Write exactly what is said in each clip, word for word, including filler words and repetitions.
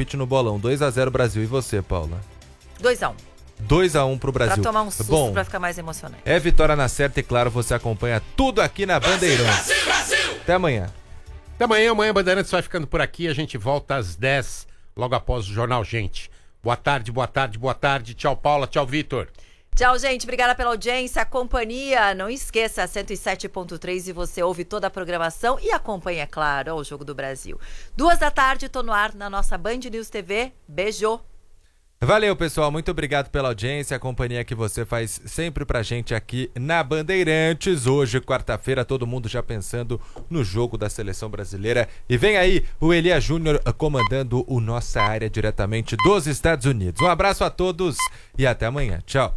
palpite no bolão. dois a zero Brasil. E você, Paula? dois a um. dois a um pro Brasil. Pra tomar um susto, Bom, pra ficar mais emocionante. É vitória na certa e, claro, você acompanha tudo aqui na Bandeirantes. Brasil, Brasil, Brasil! Até amanhã. Até amanhã. Amanhã a Bandeirantes vai ficando por aqui. A gente volta às dez, logo após o Jornal Gente. Boa tarde, boa tarde, boa tarde. Tchau, Paula. Tchau, Vitor. Tchau, gente. Obrigada pela audiência, a companhia. Não esqueça, cento e sete ponto três, e você ouve toda a programação e acompanha, é claro, o Jogo do Brasil. Duas da tarde, tô no ar na nossa Band News T V. Beijo. Valeu, pessoal. Muito obrigado pela audiência, a companhia que você faz sempre pra gente aqui na Bandeirantes. Hoje, quarta-feira, todo mundo já pensando no jogo da Seleção Brasileira. E vem aí o Elias Júnior comandando o Nossa Área diretamente dos Estados Unidos. Um abraço a todos e até amanhã. Tchau.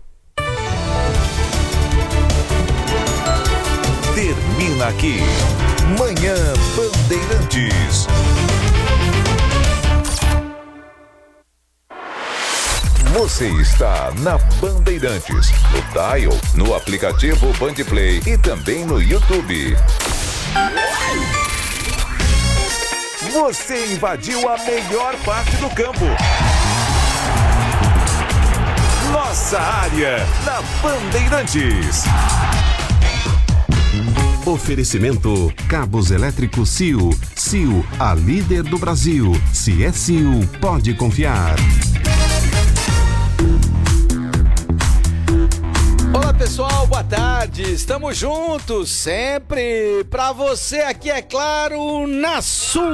Termina aqui. Manhã Bandeirantes. Você está na Bandeirantes, no Dial, no aplicativo Bandplay e também no YouTube. Você invadiu a melhor parte do campo. Nossa Área, na Bandeirantes. Oferecimento Cabos Elétricos C I U. C I U, a líder do Brasil. Se é C I U, pode confiar. Olá pessoal, boa tarde, estamos juntos sempre pra você aqui, é claro, na sua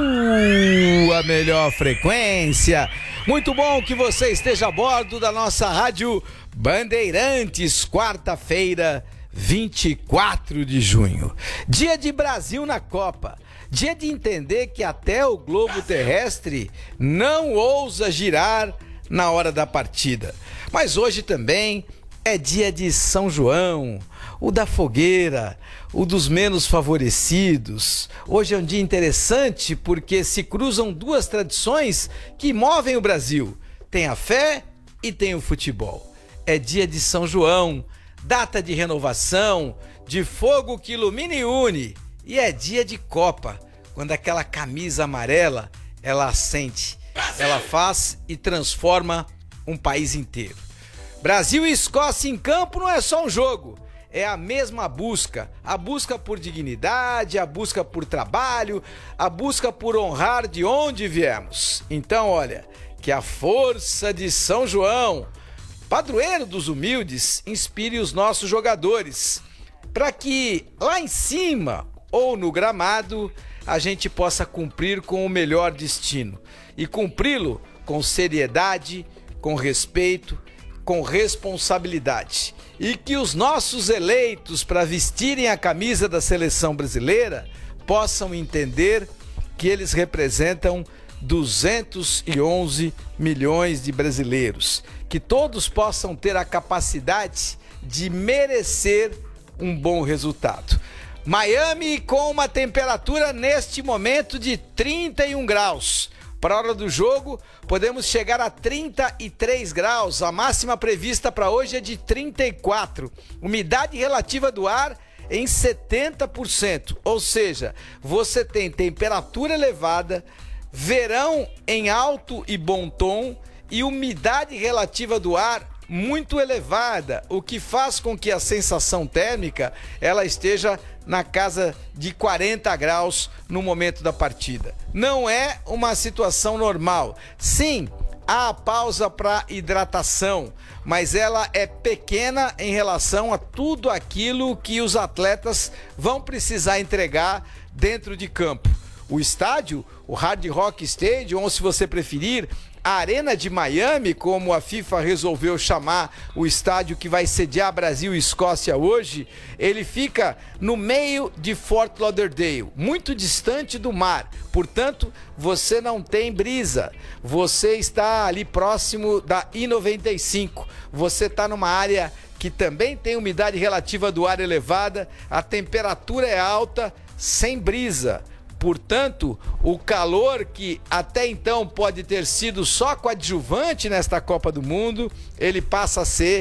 melhor frequência. Muito bom que você esteja a bordo da nossa rádio Bandeirantes, quarta-feira, vinte e quatro de junho, dia de Brasil na Copa, dia de entender que até o globo terrestre não ousa girar na hora da partida. Mas hoje também é dia de São João, o da fogueira, o dos menos favorecidos. Hoje é um dia interessante porque se cruzam duas tradições que movem o Brasil. Tem a fé e tem o futebol. É dia de São João, data de renovação, de fogo que ilumina e une. E é dia de Copa, quando aquela camisa amarela, ela acende, ela faz e transforma um país inteiro. Brasil e Escócia em campo não é só um jogo, é a mesma busca, a busca por dignidade, a busca por trabalho, a busca por honrar de onde viemos. Então, olha, que a força de São João, padroeiro dos humildes, inspire os nossos jogadores, para que lá em cima ou no gramado a gente possa cumprir com o melhor destino e cumpri-lo com seriedade, com respeito, com responsabilidade. E que os nossos eleitos para vestirem a camisa da seleção brasileira possam entender que eles representam duzentos e onze milhões de brasileiros. Que todos possam ter a capacidade de merecer um bom resultado. Miami com uma temperatura neste momento de trinta e um graus. Para a hora do jogo, podemos chegar a trinta e três graus. A máxima prevista para hoje é de trinta e quatro. Umidade relativa do ar em setenta por cento. Ou seja, você tem temperatura elevada, verão em alto e bom tom e umidade relativa do ar muito elevada, o que faz com que a sensação térmica ela esteja na casa de quarenta graus no momento da partida. Não é uma situação normal. Sim, há a pausa para hidratação, mas ela é pequena em relação a tudo aquilo que os atletas vão precisar entregar dentro de campo. O estádio, o Hard Rock Stadium, ou se você preferir, a Arena de Miami, como a FIFA resolveu chamar o estádio que vai sediar Brasil e Escócia hoje, ele fica no meio de Fort Lauderdale, muito distante do mar. Portanto, você não tem brisa. Você está ali próximo da I noventa e cinco. Você está numa área que também tem umidade relativa do ar elevada, a temperatura é alta, sem brisa. Portanto, o calor que até então pode ter sido só coadjuvante nesta Copa do Mundo, ele passa a ser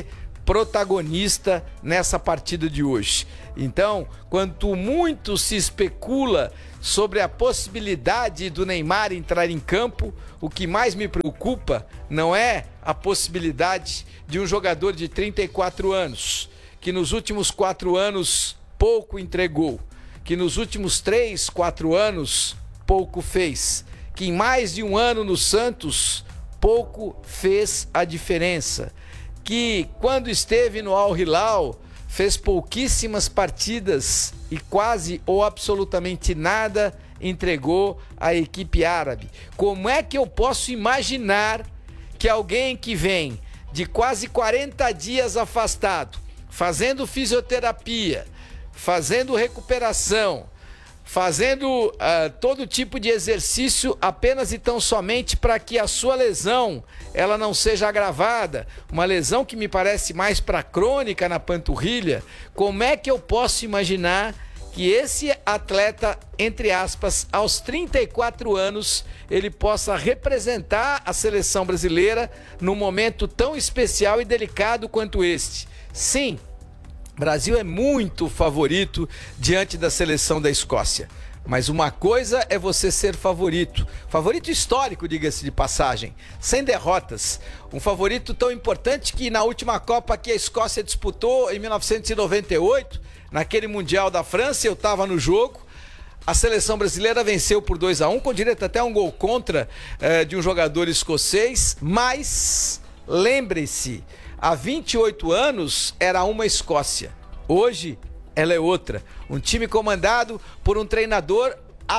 protagonista nessa partida de hoje. Então, quanto muito se especula sobre a possibilidade do Neymar entrar em campo, o que mais me preocupa não é a possibilidade de um jogador de trinta e quatro anos, que nos últimos quatro anos pouco entregou, que nos últimos três, quatro anos pouco fez, que em mais de um ano no Santos pouco fez a diferença, que quando esteve no Al Hilal fez pouquíssimas partidas e quase ou absolutamente nada entregou à equipe árabe. Como é que eu posso imaginar que alguém que vem de quase quarenta dias afastado, fazendo fisioterapia, fazendo recuperação, fazendo uh, todo tipo de exercício apenas e tão somente para que a sua lesão ela não seja agravada, uma lesão que me parece mais para crônica na panturrilha, como é que eu posso imaginar que esse atleta, entre aspas, aos trinta e quatro anos, ele possa representar a seleção brasileira num momento tão especial e delicado quanto este? Sim, Brasil é muito favorito diante da seleção da Escócia. Mas uma coisa é você ser favorito. Favorito histórico, diga-se de passagem. Sem derrotas. Um favorito tão importante que na última Copa que a Escócia disputou em mil novecentos e noventa e oito, naquele Mundial da França, eu estava no jogo. A seleção brasileira venceu por dois a um, com direito até a um gol contra eh, de um jogador escocês. Mas, lembre-se, há vinte e oito anos era uma Escócia. Hoje ela é outra. Um time comandado por um treinador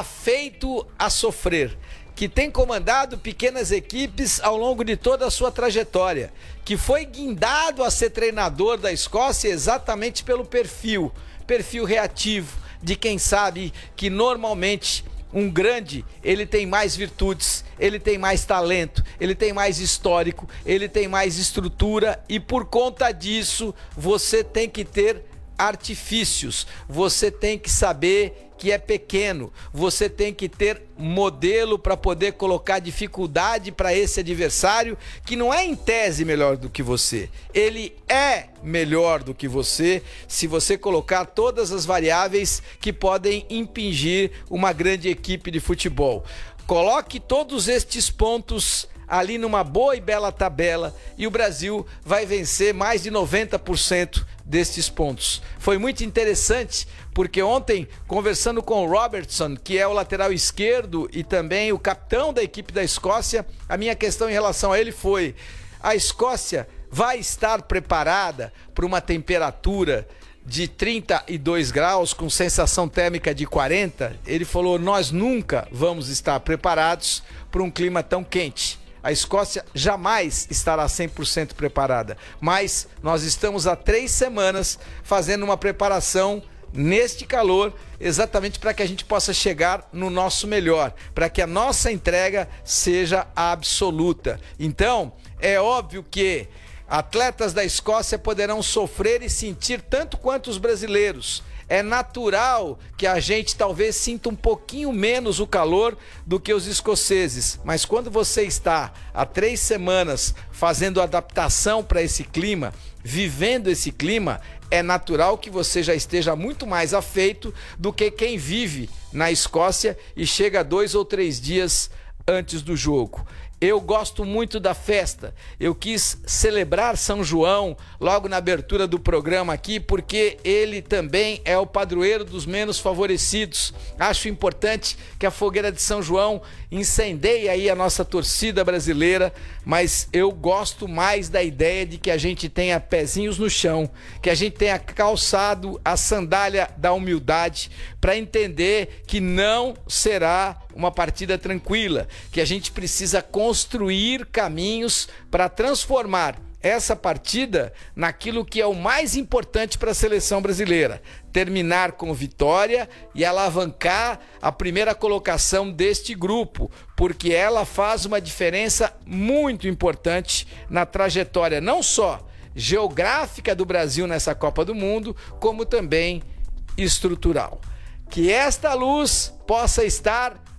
afeito a sofrer, que tem comandado pequenas equipes ao longo de toda a sua trajetória, que foi guindado a ser treinador da Escócia exatamente pelo perfil, perfil reativo, de quem sabe que normalmente um grande, ele tem mais virtudes, ele tem mais talento, ele tem mais histórico, ele tem mais estrutura e por conta disso você tem que ter artifícios, você tem que saber que é pequeno, você tem que ter modelo para poder colocar dificuldade para esse adversário que não é em tese melhor do que você, ele é melhor do que você se você colocar todas as variáveis que podem impingir uma grande equipe de futebol. Coloque todos estes pontos ali numa boa e bela tabela e o Brasil vai vencer mais de noventa por cento destes pontos. Foi muito interessante porque ontem, conversando com o Robertson, que é o lateral esquerdo e também o capitão da equipe da Escócia, a minha questão em relação a ele foi: a Escócia vai estar preparada para uma temperatura de trinta e dois graus com sensação térmica de quarenta? Ele falou: nós nunca vamos estar preparados para um clima tão quente. A Escócia jamais estará cem por cento preparada, mas nós estamos há três semanas fazendo uma preparação neste calor, exatamente para que a gente possa chegar no nosso melhor, para que a nossa entrega seja absoluta. Então, é óbvio que atletas da Escócia poderão sofrer e sentir tanto quanto os brasileiros. É natural que a gente talvez sinta um pouquinho menos o calor do que os escoceses, mas quando você está há três semanas fazendo adaptação para esse clima, vivendo esse clima, é natural que você já esteja muito mais afeito do que quem vive na Escócia e chega dois ou três dias antes do jogo. Eu gosto muito da festa, eu quis celebrar São João logo na abertura do programa aqui, porque ele também é o padroeiro dos menos favorecidos. Acho importante que a fogueira de São João incendeie aí a nossa torcida brasileira, mas eu gosto mais da ideia de que a gente tenha pezinhos no chão, que a gente tenha calçado a sandália da humildade para entender que não será uma partida tranquila, que a gente precisa construir caminhos para transformar essa partida naquilo que é o mais importante para a seleção brasileira: terminar com vitória e alavancar a primeira colocação deste grupo, porque ela faz uma diferença muito importante na trajetória não só geográfica do Brasil nessa Copa do Mundo, como também estrutural. Que esta luz possa estar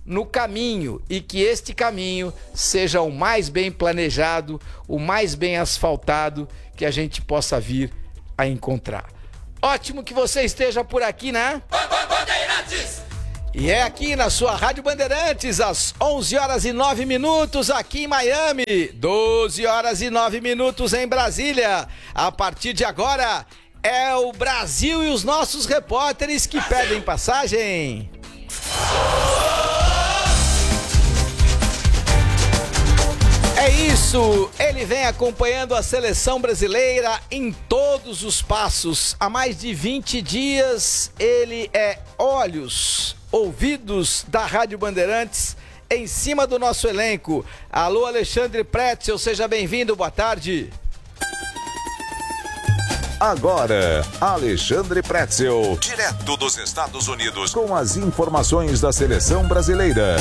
no caminho e que este caminho seja o mais bem planejado, o mais bem asfaltado que a gente possa vir a encontrar. Ótimo que você esteja por aqui, né? E é aqui na sua Rádio Bandeirantes, às onze horas e nove minutos aqui em Miami, doze horas e nove minutos em Brasília. A partir de agora, é o Brasil e os nossos repórteres que pedem passagem. É isso, ele vem acompanhando a seleção brasileira em todos os passos. Há mais de vinte dias, ele é olhos, ouvidos da Rádio Bandeirantes em cima do nosso elenco. Alô, Alexandre Pretzel, seja bem-vindo, boa tarde. Agora, Alexandre Pretzel, direto dos Estados Unidos, com as informações da seleção brasileira.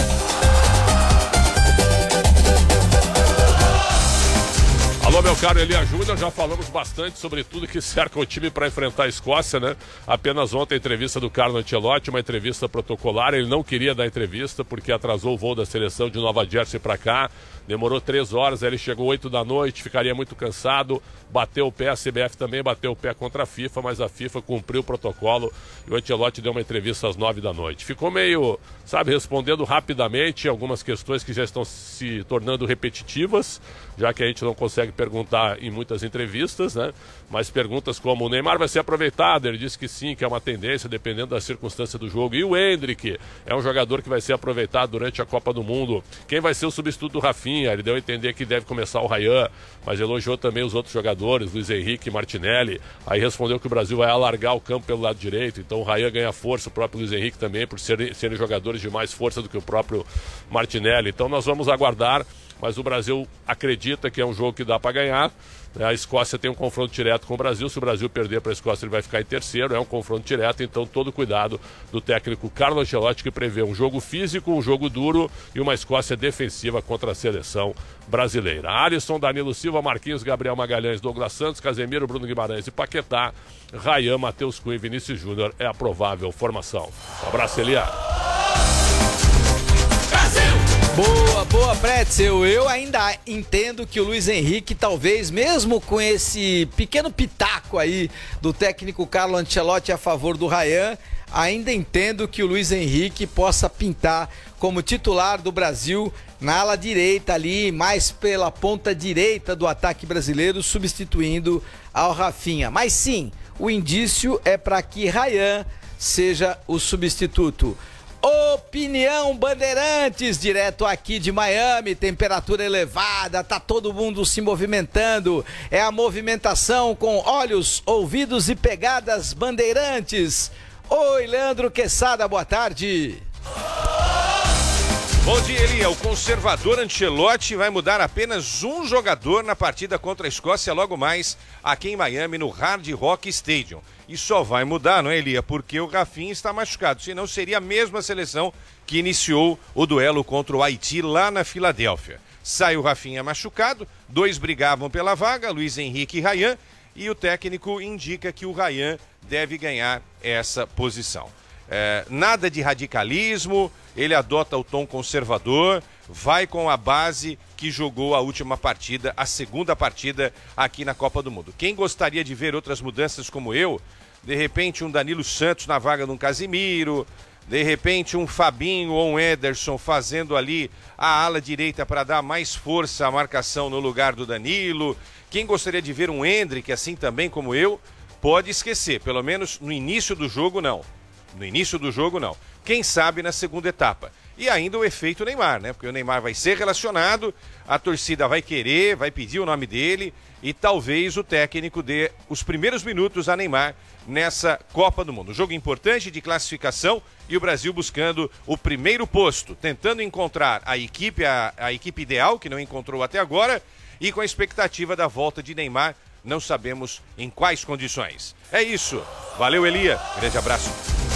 Alô, meu caro Elia Júnior, já falamos bastante sobre tudo que cerca o time para enfrentar a Escócia, né? Apenas ontem a entrevista do Carlo Ancelotti, uma entrevista protocolar. Ele não queria dar entrevista porque atrasou o voo da seleção de Nova Jersey para cá. Demorou três horas, aí ele chegou oito da noite, ficaria muito cansado, bateu o pé, a C B F também bateu o pé contra a FIFA, mas a FIFA cumpriu o protocolo e o Ancelotti deu uma entrevista às nove da noite. Ficou meio, sabe, respondendo rapidamente algumas questões que já estão se tornando repetitivas, já que a gente não consegue perguntar em muitas entrevistas, né? Mas perguntas como: o Neymar vai ser aproveitado? Ele disse que sim, que é uma tendência, dependendo da circunstância do jogo. E o Endrick é um jogador que vai ser aproveitado durante a Copa do Mundo. Quem vai ser o substituto do Rafinha? Ele deu a entender que deve começar o Ryan, mas elogiou também os outros jogadores, Luiz Henrique e Martinelli. Aí respondeu que o Brasil vai alargar o campo pelo lado direito, então o Ryan ganha força, o próprio Luiz Henrique também, por serem, serem jogadores de mais força do que o próprio Martinelli. Então nós vamos aguardar, mas o Brasil acredita que é um jogo que dá para ganhar. A Escócia tem um confronto direto com o Brasil. Se o Brasil perder para a Escócia, ele vai ficar em terceiro. É um confronto direto, então todo cuidado do técnico Carlo Ancelotti, que prevê um jogo físico, um jogo duro e uma Escócia defensiva contra a seleção brasileira. Alisson, Danilo Silva, Marquinhos, Gabriel Magalhães, Douglas Santos, Casemiro, Bruno Guimarães e Paquetá, Ryan, Matheus Cunha e Vinícius Júnior é a provável formação. Um abraço, Elia. Boa, boa, Pretzel. Eu ainda entendo que o Luiz Henrique, talvez, mesmo com esse pequeno pitaco aí do técnico Carlo Ancelotti a favor do Ryan, ainda entendo que o Luiz Henrique possa pintar como titular do Brasil na ala direita ali, mais pela ponta direita do ataque brasileiro, substituindo ao Rafinha. Mas sim, o indício é para que Ryan seja o substituto. Opinião Bandeirantes, direto aqui de Miami, temperatura elevada, tá todo mundo se movimentando, é a movimentação com olhos, ouvidos e pegadas Bandeirantes. Oi, Leandro Quesada, boa tarde. Bom dia, Elia. O conservador Ancelotti vai mudar apenas um jogador na partida contra a Escócia logo mais aqui em Miami, no Hard Rock Stadium. E só vai mudar, não é, Elia? Porque o Rafinha está machucado, senão seria a mesma seleção que iniciou o duelo contra o Haiti lá na Filadélfia. Sai o Rafinha machucado, dois brigavam pela vaga, Luiz Henrique e Ryan, e o técnico indica que o Ryan deve ganhar essa posição. É, nada de radicalismo, ele adota o tom conservador, vai com a base que jogou a última partida, a segunda partida aqui na Copa do Mundo. Quem gostaria de ver outras mudanças como eu, de repente um Danilo Santos na vaga de um Casimiro, de repente um Fabinho ou um Ederson fazendo ali a ala direita para dar mais força à marcação no lugar do Danilo. Quem gostaria de ver um Endrick assim também como eu, pode esquecer, pelo menos no início do jogo não. No início do jogo, não. Quem sabe na segunda etapa. E ainda o efeito Neymar, né? Porque o Neymar vai ser relacionado, a torcida vai querer, vai pedir o nome dele e talvez o técnico dê os primeiros minutos a Neymar nessa Copa do Mundo. Jogo importante de classificação e o Brasil buscando o primeiro posto, tentando encontrar a equipe, a, a equipe ideal, que não encontrou até agora, e com a expectativa da volta de Neymar, não sabemos em quais condições. É isso. Valeu, Elia. Grande abraço.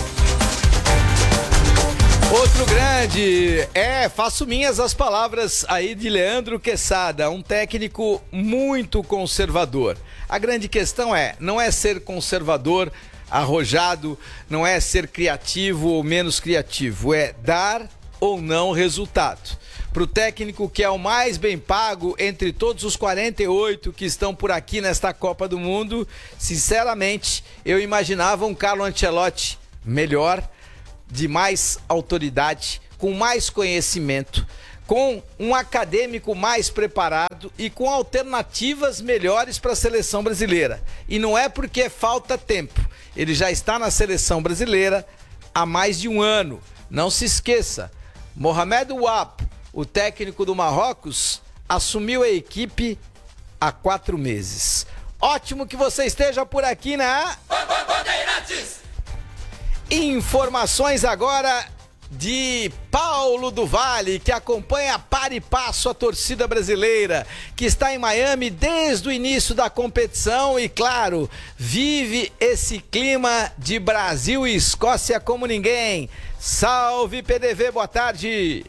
Outro grande, é, faço minhas as palavras aí de Leandro Quesada, um técnico muito conservador. A grande questão é, não é ser conservador, arrojado, não é ser criativo ou menos criativo, é dar ou não o resultado. Para o técnico que é o mais bem pago entre todos os quarenta e oito que estão por aqui nesta Copa do Mundo, sinceramente, eu imaginava um Carlo Ancelotti melhor, de mais autoridade, com mais conhecimento, com um acadêmico mais preparado e com alternativas melhores para a seleção brasileira. E não é porque falta tempo. Ele já está na seleção brasileira há mais de um ano. Não se esqueça, Mohamed Ouab, o técnico do Marrocos, assumiu a equipe há quatro meses. Ótimo que você esteja por aqui na... Informações agora de Paulo do Vale, que acompanha par e passo a torcida brasileira, que está em Miami desde o início da competição e, claro, vive esse clima de Brasil e Escócia como ninguém. Salve, P D V, boa tarde!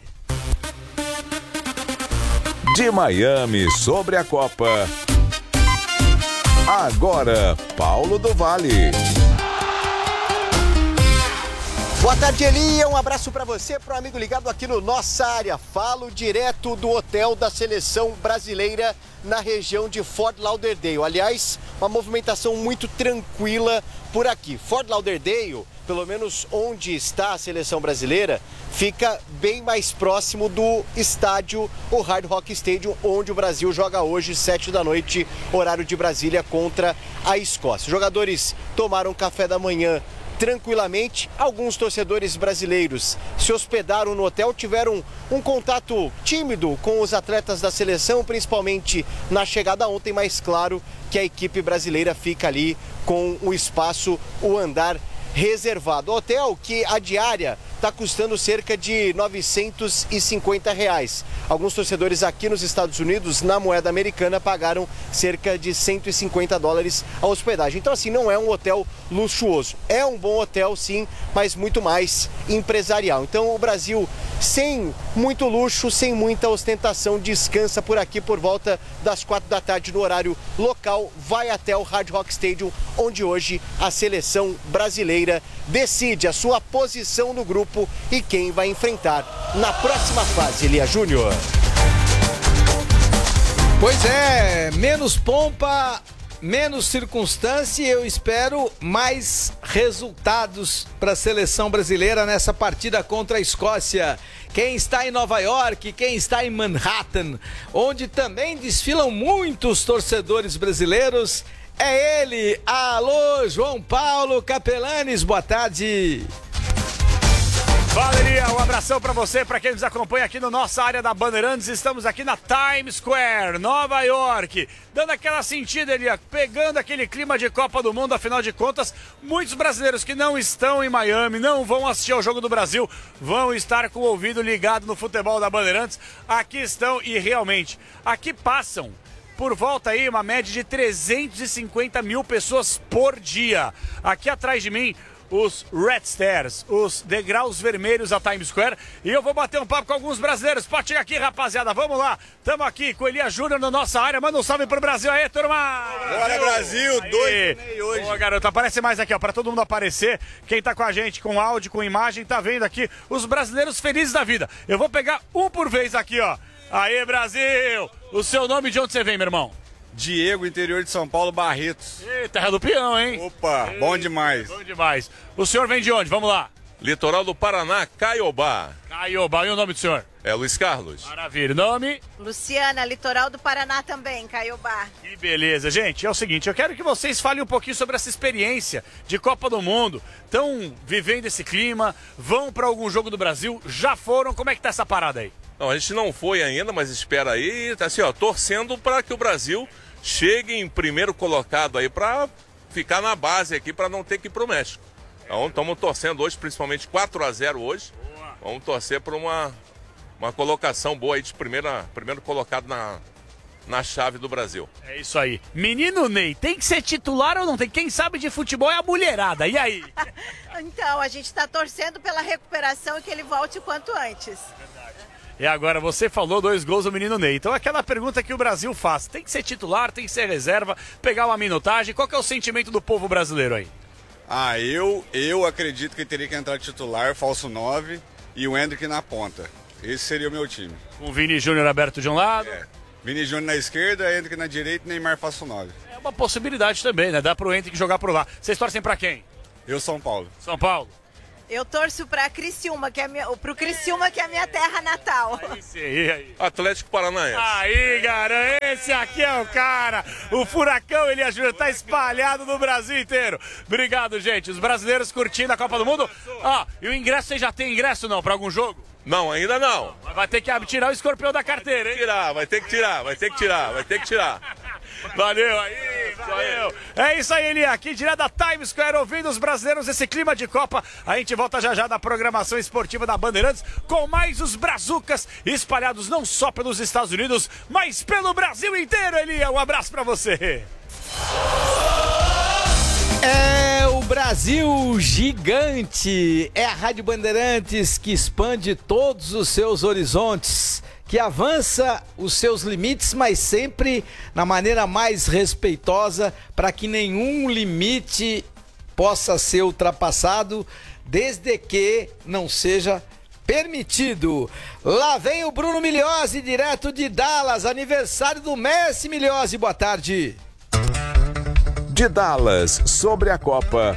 De Miami sobre a Copa. Agora, Paulo do Vale. Boa tarde, Elia. Um abraço para você, para o amigo ligado aqui no Nossa Área. Falo direto do hotel da seleção brasileira na região de Fort Lauderdale. Aliás, uma movimentação muito tranquila por aqui. Fort Lauderdale, pelo menos onde está a seleção brasileira, fica bem mais próximo do estádio, o Hard Rock Stadium, onde o Brasil joga hoje, sete da noite, horário de Brasília, contra a Escócia. Os jogadores tomaram café da manhã tranquilamente. Alguns torcedores brasileiros se hospedaram no hotel, tiveram um contato tímido com os atletas da seleção, principalmente na chegada ontem, mas claro que a equipe brasileira fica ali com o espaço, o andar reservado. O hotel, que a diária está custando cerca de novecentos e cinquenta reais. Alguns torcedores aqui nos Estados Unidos, na moeda americana, pagaram cerca de cento e cinquenta dólares a hospedagem. Então, assim, não é um hotel luxuoso. É um bom hotel, sim, mas muito mais empresarial. Então, o Brasil, sem muito luxo, sem muita ostentação, descansa por aqui por volta das quatro da tarde no horário local, vai até o Hard Rock Stadium, onde hoje a seleção brasileira decide a sua posição no grupo e quem vai enfrentar na próxima fase, Elia Júnior. Pois é, menos pompa, menos circunstância e eu espero mais resultados para a seleção brasileira nessa partida contra a Escócia. Quem está em Nova York, quem está em Manhattan, onde também desfilam muitos torcedores brasileiros, é ele. Alô, João Paulo Capelanes, boa tarde. Valeria, um abração pra você, pra quem nos acompanha aqui no Nossa Área da Bandeirantes. Estamos aqui na Times Square, Nova York, dando aquela sentida ali, pegando aquele clima de Copa do Mundo. Afinal de contas, muitos brasileiros que não estão em Miami, não vão assistir ao Jogo do Brasil, vão estar com o ouvido ligado no futebol da Bandeirantes. Aqui estão e realmente, aqui passam por volta aí uma média de trezentos e cinquenta mil pessoas por dia. Aqui atrás de mim, os Red Stairs, os degraus vermelhos da Times Square. E eu vou bater um papo com alguns brasileiros. Pode chegar aqui, rapaziada. Vamos lá. Estamos aqui com o Elia Júnior na nossa área. Manda um salve pro Brasil aí, turma. Bora, Brasil. Dois e meio hoje. Boa, garoto. Aparece mais aqui, ó, pra todo mundo aparecer. Quem tá com a gente, com áudio, com imagem, tá vendo aqui os brasileiros felizes da vida. Eu vou pegar um por vez aqui, ó. Aê, Brasil. O seu nome, de onde você vem, meu irmão? Diego, interior de São Paulo, Barretos. Ei, terra do peão, hein? Opa, Ei, bom demais. Bom demais. O senhor vem de onde? Vamos lá. Litoral do Paraná, Caiobá. Caiobá, e o nome do senhor? É Luiz Carlos. Maravilha. Nome? Luciana, litoral do Paraná também, Caiobá. Que beleza. Gente, é o seguinte, eu quero que vocês falem um pouquinho sobre essa experiência de Copa do Mundo. Estão vivendo esse clima, vão para algum jogo do Brasil, já foram, como é que tá essa parada aí? Não, a gente não foi ainda, mas espera aí, tá assim, ó, torcendo para que o Brasil chegue em primeiro colocado aí para ficar na base aqui, para não ter que ir pro México. Então estamos torcendo hoje, principalmente quatro a zero hoje. Boa. Vamos torcer por uma, uma colocação boa aí de primeira, primeiro colocado na, na chave do Brasil. É isso aí. Menino Ney, tem que ser titular ou não tem? Quem sabe de futebol é a mulherada. E aí? Então, a gente está torcendo pela recuperação e que ele volte o quanto antes. E agora, você falou dois gols do menino Ney. Então, aquela pergunta que o Brasil faz. Tem que ser titular, tem que ser reserva, pegar uma minutagem. Qual que é o sentimento do povo brasileiro aí? Ah, eu, eu acredito que teria que entrar titular, falso nove. e o Hendrick na ponta. Esse seria o meu time. Com o Vini Júnior aberto de um lado. É. Vini Júnior na esquerda, Hendrick na direita e Neymar faço nove. É uma possibilidade também, né? Dá pro Hendrick jogar por lá. Vocês torcem pra quem? Eu, São Paulo. São Paulo. Eu torço pra Criciúma, que é minha, pro Criciúma, que é a minha terra natal. Aí sim, e aí? Atlético Paranaense. Aí, cara, esse aqui é o cara. O Furacão Elias Júnior tá espalhado no Brasil inteiro. Obrigado, gente. Os brasileiros curtindo a Copa do Mundo. Ah, e o ingresso, você já tem ingresso não pra algum jogo? Não, ainda não. Mas vai ter que tirar o escorpião da carteira, hein? Tirar, vai ter que tirar, vai ter que tirar, vai ter que tirar. Valeu aí, valeu. É isso aí, Eli, aqui direto da Times Square, ouvindo os brasileiros nesse clima de Copa. A gente volta já já na programação esportiva da Bandeirantes com mais os brazucas espalhados não só pelos Estados Unidos, mas pelo Brasil inteiro, Eli. Um abraço pra você. É o Brasil gigante, é a Rádio Bandeirantes que expande todos os seus horizontes, que avança os seus limites, mas sempre na maneira mais respeitosa, para que nenhum limite possa ser ultrapassado, desde que não seja permitido. Lá vem o Bruno Migliozzi, direto de Dallas, aniversário do Messi. Migliozzi, boa tarde. De Dallas, sobre a Copa.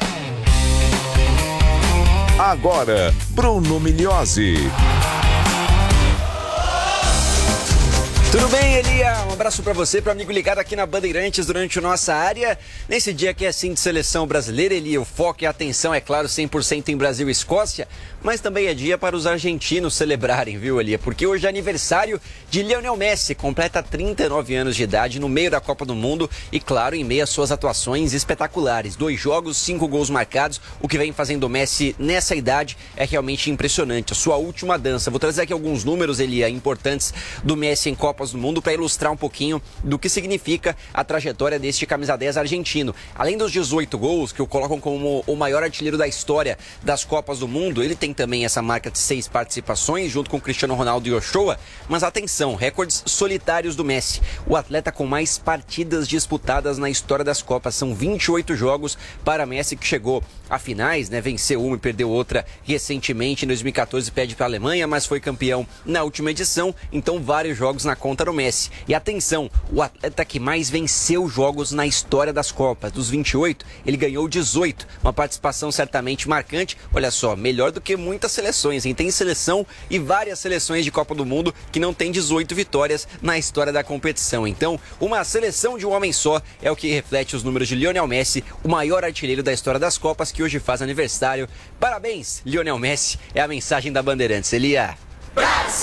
Agora, Bruno Migliozzi. Tudo bem, Elia? Um abraço pra você, pro amigo ligado aqui na Bandeirantes durante a nossa área. Nesse dia que é assim de seleção brasileira, Elia, o foco e a atenção, é claro, cem por cento em Brasil e Escócia, mas também é dia para os argentinos celebrarem, viu, Elia? Porque hoje é aniversário de Lionel Messi, completa trinta e nove anos de idade no meio da Copa do Mundo e, claro, em meio às suas atuações espetaculares. Dois jogos, cinco gols marcados. O que vem fazendo o Messi nessa idade é realmente impressionante. A sua última dança. Vou trazer aqui alguns números, Elia, importantes do Messi em Copas do Mundo para ilustrar um pouquinho do que significa a trajetória deste camisa dez argentino. Além dos dezoito gols, que o colocam como o maior artilheiro da história das Copas do Mundo, ele tem também essa marca de seis participações, junto com Cristiano Ronaldo e Ochoa. Mas atenção, recordes solitários do Messi. O atleta com mais partidas disputadas na história das Copas. São vinte e oito jogos para Messi, que chegou a finais, né? Venceu uma e perdeu outra recentemente. Em dois mil e quatorze perde para a Alemanha, mas foi campeão na última edição. Então vários jogos na conta do Messi. E atenção, o atleta que mais venceu jogos na história das Copas. Dos vinte e oito, ele ganhou dezoito. Uma participação certamente marcante. Olha só, melhor do que muitas seleções, hein? Tem seleção e várias seleções de Copa do Mundo que não tem dezoito vitórias na história da competição. Então, uma seleção de um homem só é o que reflete os números de Lionel Messi, o maior artilheiro da história das Copas, que hoje faz aniversário. Parabéns, Lionel Messi, é a mensagem da Bandeirantes. Elia.